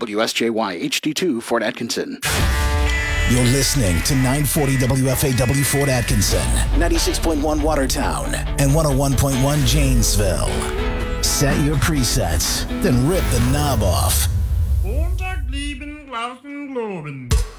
WSJY HD2 Fort Atkinson. You're listening to 940 WFAW Fort Atkinson, 96.1 Watertown, and 101.1 Janesville. Set your presets, then rip the knob off. Montag, lieben, Glauben, Globen.